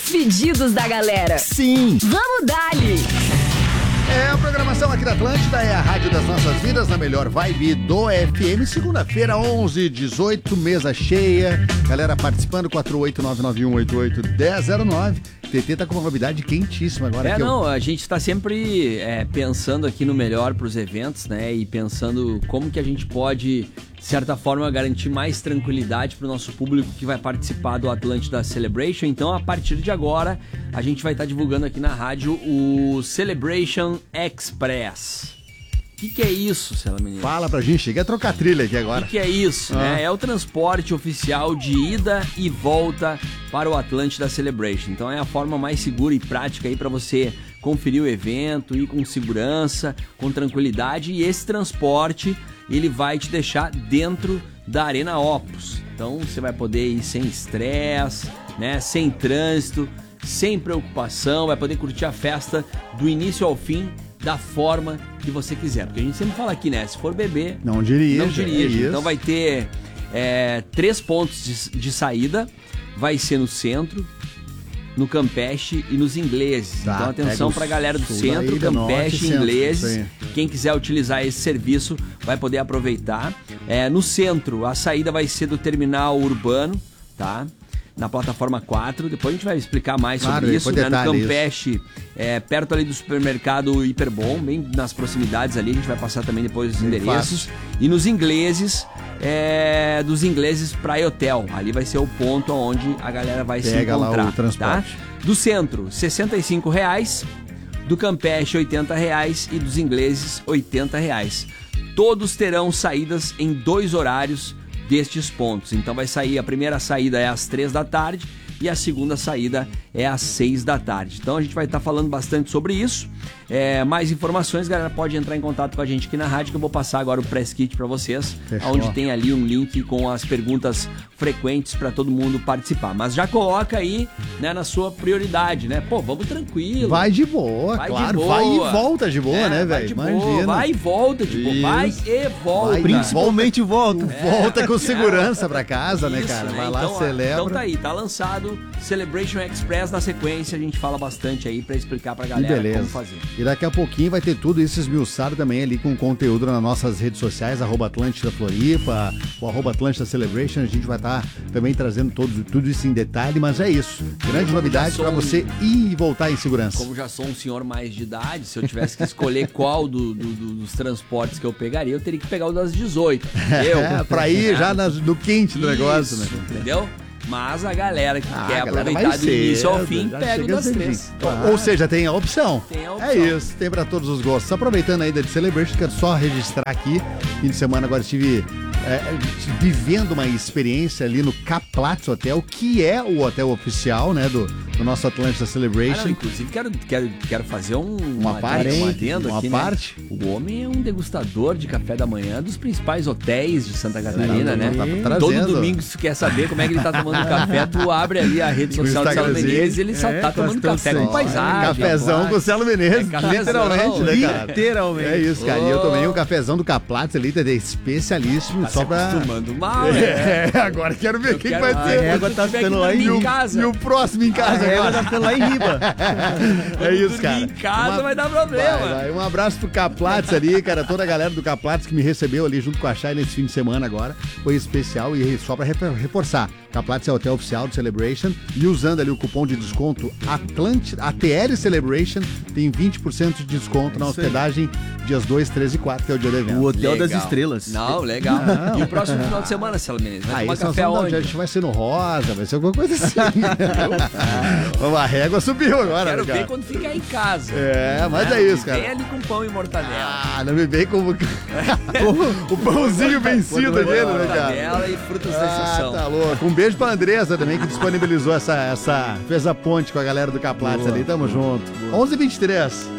Despedidos da galera. Sim. Vamos dali. A programação aqui da Atlântida é a rádio das nossas vidas, na melhor vibe do FM. Segunda-feira, 11h18, mesa cheia. Galera participando, 48991881009. TT tá com uma novidade quentíssima agora. A gente tá sempre pensando aqui no melhor pros eventos, né? E pensando como que a gente pode, de certa forma, garantir mais tranquilidade pro nosso público que vai participar do Atlântida Celebration. Então, a partir de agora, a gente vai estar divulgando aqui na rádio o Celebration Express. O que é isso, Cela Menino? Fala pra gente, chega a trocar trilha aqui agora. O que é isso? É o transporte oficial de ida e volta para o Atlântida Celebration. Então é a forma mais segura e prática aí para você conferir o evento, ir com segurança, com tranquilidade. E esse transporte, ele vai te deixar dentro da Arena Opus. Então você vai poder ir sem estresse, né? Sem trânsito, sem preocupação, vai poder curtir a festa do início ao fim, da forma que você quiser. Porque a gente sempre fala aqui, né? Se for beber, não dirija. Então vai ter 3 pontos de saída. Vai ser no centro, no Campeche e nos Ingleses. Então atenção pra galera do centro, Campeche e Ingleses. Quem quiser utilizar esse serviço vai poder aproveitar. No centro, a saída vai ser do terminal urbano, tá? Na plataforma 4, depois a gente vai explicar mais sobre isso, né? No Campeche, perto ali do supermercado Hiperbom, bem nas proximidades ali, a gente vai passar também depois os endereços. Fácil. E nos Ingleses, dos Ingleses Praia Hotel, ali vai ser o ponto onde a galera vai se encontrar. Lá o transporte. Tá? Do centro, R$65, do Campeche, R$80 e dos Ingleses, R$80. Todos terão saídas em 2 horários destes pontos. Então vai sair, a primeira saída é às 3 da tarde e a segunda saída é às 6 da tarde. Então a gente vai estar falando bastante sobre isso. Mais informações, galera, pode entrar em contato com a gente aqui na rádio, que eu vou passar agora o press kit para vocês. Fechou. Onde tem ali um link com as perguntas frequentes para todo mundo participar. Mas já coloca aí, né, na sua prioridade, né? Pô, vamos tranquilo. Vai de boa, claro. Vai e volta de boa, né, velho? Imagina. Vai e volta de boa. Vai e volta. Principalmente volta. Volta com segurança pra casa, né, cara? Vai lá, então, celebra. Então tá aí, tá lançado Celebration Express. Na sequência a gente fala bastante aí pra explicar pra galera como fazer. E daqui a pouquinho vai ter tudo isso esmiuçado também ali com conteúdo nas nossas redes sociais, @Atlântida Floripa, o @Atlântida Celebration. A gente vai estar também trazendo tudo isso em detalhe, mas é isso. Grande novidade pra você ir e voltar em segurança. Como já sou um senhor mais de idade, se eu tivesse que escolher qual dos transportes que eu pegaria, eu teria que pegar o das 18. Pra ir já no quente do negócio, né? Entendeu? Mas a galera que quer aproveitar do início ao fim, pega o das 3. Ou seja, tem a opção. Tem a opção. É isso, tem pra todos os gostos. Aproveitando ainda de Celebration, quero só registrar aqui. Fim de semana agora estive vivendo uma experiência ali no Kaplatz Hotel, que é o hotel oficial, né, do nosso Atlântida Celebration. Inclusive, quero fazer uma adendo aqui, parte. Né? O homem é um degustador de café da manhã dos principais hotéis de Santa Catarina, né? Todo domingo, se tu quer saber como é que ele tá tomando café, tu abre ali a rede social do Celo Menezes e ele só tá tomando café com paisagem. Cafezão com o Celo Menezes, literalmente, né, cara? Literalmente. É isso, cara. E eu tomei um cafezão do Kaplatz ali, especialíssimo, tá só pra... acostumando mal, né? Agora quero ver quem vai ter. A égua tá ficando lá em casa. E o próximo em casa agora. A égua tá ficando lá em Riba. É isso, cara. Em casa vai dar problema. Vai. Um abraço pro Kaplatz ali, cara. Toda a galera do Kaplatz que me recebeu ali junto com a Chay nesse fim de semana agora. Foi especial e só pra reforçar. Kaplatz é o hotel oficial do Celebration e usando ali o cupom de desconto ATL Celebration tem 20% de desconto na hospedagem dias 2, 3 e 4, que é o dia do evento. O Hotel das Estrelas. Não, legal. E o próximo final de semana, Celo Menezes? Vai tomar café onde? A gente vai ser no Rosa, vai ser alguma coisa assim. A régua subiu agora, quero cara. ver quando ficar em casa. Mas é isso, cara. Vem ali com pão e mortadela. Não me vem com o pãozinho vencido dele, né, cara? Mortadela e frutas da estação. Tá louco. Um beijo pra Andressa também, que disponibilizou fez a ponte com a galera do Kaplatz ali. Tamo junto. 11h23.